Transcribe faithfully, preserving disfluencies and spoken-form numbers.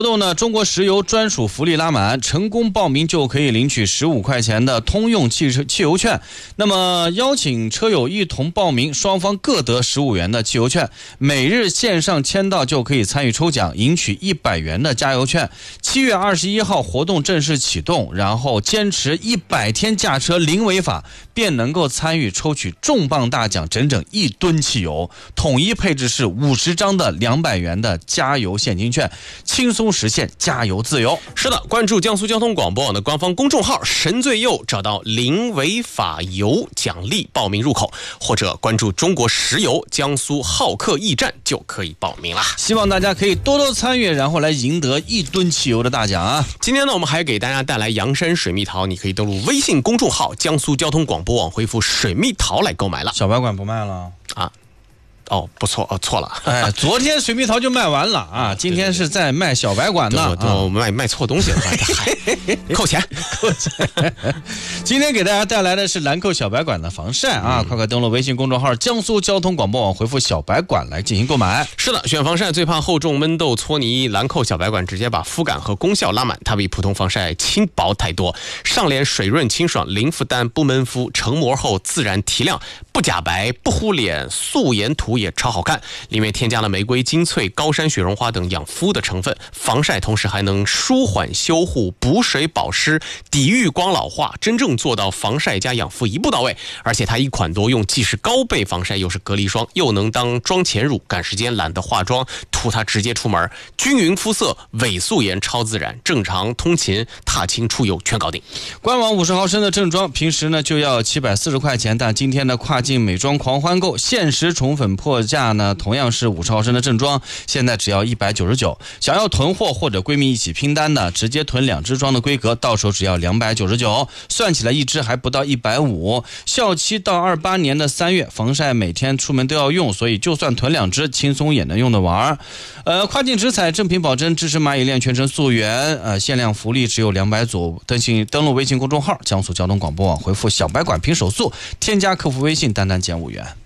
活动呢，中国石油专属福利拉满，成功报名就可以领取十五块钱的通用汽车汽油券。那么邀请车友一同报名，双方各得十五元的汽油券，每日线上签到就可以参与抽奖，赢取一百元的加油券。七月二十一号活动正式启动，然后坚持一百天驾车零违法，便能够参与抽取重磅大奖，整整一吨汽油，统一配置是五十张的两百元的加油现金券，轻松实现加油自由。 是的，关注江苏交通广播网的官方公众号神最右，找到零违法油奖励报名入口，或者关注中国石油江苏浩克驿站就可以报名了。 希望大家可以多多参与，然后来赢得一吨汽油的大奖啊！ 今天呢，我们还给大家带来阳山水蜜桃，你可以登录微信公众号江苏交通广播网，回复水蜜桃来购买了。 小白馆不卖了啊？哦，不错，哦，错了。 哎，昨天水蜜桃就卖完了啊，今天是在卖小白馆呢。 对，我卖卖错东西了，扣钱， 扣钱。今天给大家带来的是兰蔻小白馆的防晒啊，嗯、快快登录微信公众号江苏交通广播网，回复小白馆来进行购买。 是的，选防晒最怕厚重闷痘搓泥，兰蔻小白馆直接把肤感和功效拉满，它比普通防晒轻薄太多，上脸水润清爽，零负担，不闷肤，成膜后自然提亮，不假白，不糊脸，素颜涂也超好看，里面添加了玫瑰精粹、高山雪绒花等养肤的成分，防晒同时还能舒缓修护、补水保湿、抵御光老化，真正做到防晒加养肤一步到位。而且它一款多用，既是高倍防晒又是隔离霜，又能当妆前乳，赶时间懒得化妆涂它直接出门，均匀肤色，伪素颜超自然，正常通勤踏青出游全搞定。 官网五十毫升的正装平时呢就要七百四十块钱，但今天的跨境美妆狂欢购限时宠粉破价呢，同样是五十毫升的正装，现在只要一百九十九。想要囤货或者闺蜜一起拼单的，直接囤两支装的规格，到手只要两百九十九，算起来一支还不到一百五。效期到二八年的三月，防晒每天出门都要用，所以就算囤两支，轻松也能用得完。呃，跨境直采正品保真，支持蚂蚁链全程溯源，呃，限量福利只有两百组。登信登录微信公众号江苏交通广播网，回复小白馆拼手速，添加客服微信，单单减五元。